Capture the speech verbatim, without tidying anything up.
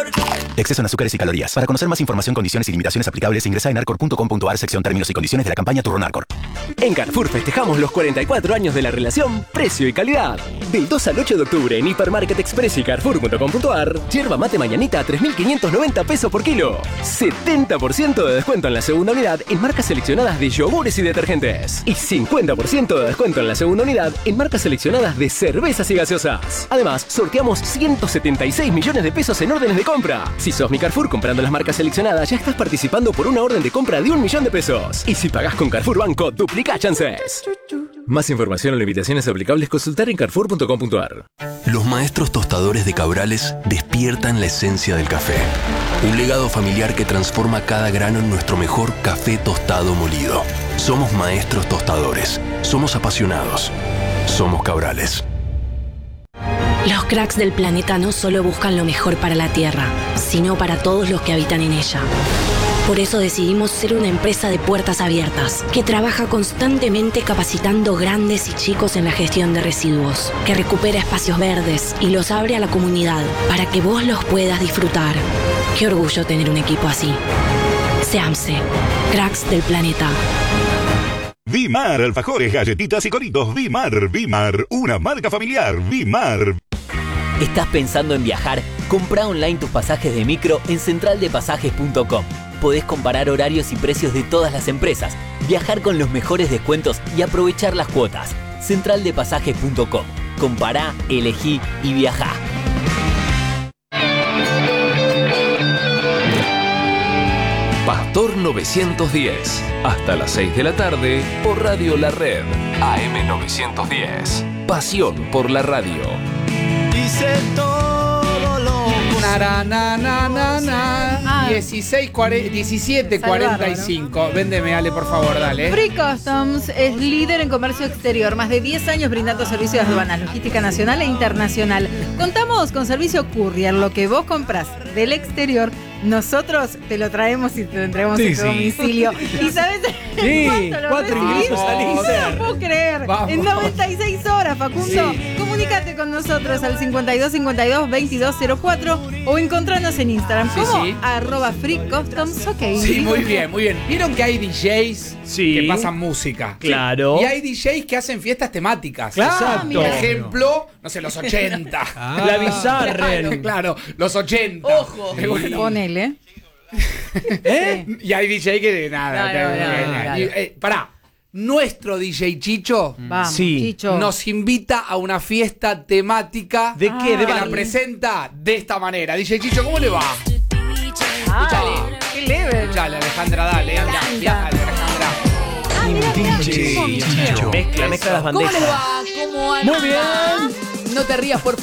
Exceso en azúcares y calorías. Para conocer más información, condiciones y limitaciones aplicables, ingresa en arcor punto com punto a r sección términos y condiciones de la campaña Turrón Arcor. En Carrefour festejamos los cuarenta y cuatro años de la relación precio y calidad. Del dos al ocho de octubre en Hipermarket Express y carrefour punto com punto a r, yerba mate mañanita a tres mil quinientos noventa pesos por kilo. setenta por ciento de descuento en la segunda unidad en marcas seleccionadas de yogures y detergentes. Y cincuenta por ciento de descuento en la segunda unidad en marcas seleccionadas de cervezas y gaseosas. Además, sorteamos ciento setenta y seis millones de pesos en órdenes de compra. Si sos mi Carrefour comprando las marcas seleccionadas, ya estás participando por una orden de compra de un millón de pesos. Y si pagás con Carrefour Banco, duplica chances. Más información o limitaciones aplicables, consultar en carrefour punto com punto a r. Los maestros tostadores de Cabrales despiertan la esencia del café. Un legado familiar que transforma cada grano en nuestro mejor café tostado molido. Somos maestros tostadores. Somos apasionados. Somos Cabrales. Los cracks del planeta no solo buscan lo mejor para la Tierra, sino para todos los que habitan en ella. Por eso decidimos ser una empresa de puertas abiertas, que trabaja constantemente capacitando grandes y chicos en la gestión de residuos, que recupera espacios verdes y los abre a la comunidad para que vos los puedas disfrutar. Qué orgullo tener un equipo así. SEAMSE, cracks del planeta. Vimar, alfajores, galletitas y coritos. Vimar, Vimar, una marca familiar. Vimar. ¿Estás pensando en viajar? Compra online tus pasajes de micro en central de pasajes punto com. Podés comparar horarios y precios de todas las empresas, viajar con los mejores descuentos y aprovechar las cuotas. central de pasajes punto com. Compará, elegí y viajá. Pastor novecientos diez. Hasta las seis de la tarde por Radio La Red. A M novecientos diez. Pasión por la radio. Dice todo lo Na, na, na, na, na. Ah. dieciséis, cuarenta, diecisiete, cuarenta y cinco. Véndeme, Ale, por favor, dale. Free Customs es líder en comercio exterior. Más de diez años brindando servicios de aduanas, logística nacional e internacional. Contamos con servicio courier. Lo que vos compras del exterior, nosotros te lo traemos y te lo entregamos Sí, en tu sí. domicilio. ¿Y sabes Sí, cuánto lo cuatro recibís? ingresos al No Inter. lo puedo creer. Vamos. En noventa y seis horas, Facundo. Sí. Comunícate con nosotros al cincuenta y dos cincuenta y dos veintidós cero cuatro o encontranos en Instagram Sí, como sí. arroba Free Customs, ok. Sí, muy bien, muy bien. ¿Vieron que hay D Js Sí. que pasan música? Claro. Y hay D Js que hacen fiestas temáticas. Claro. Por Exacto. ejemplo, no sé, los ochenta. Ah. La Bizarren. Claro, claro, los ochenta. Ojo. Eh, bueno. Ponele. ¿Eh? Y hay D J que nada. No, no, que- no, que- no, y, no. eh, pará. Nuestro D J Chicho Vamos, Sí. Chicho. nos invita a una fiesta temática. ¿De qué? ¿De que la Barbie? presenta de esta manera. D J Chicho, ¿cómo le va? Ah, Escuchale. qué leve. Escuchale, Alejandra, dale. Dale, dale, Alejandra. D J. Mezcla, mezcla las ¿Cómo bandejas. les va? ¿Cómo andan? Muy bien. No te rías, por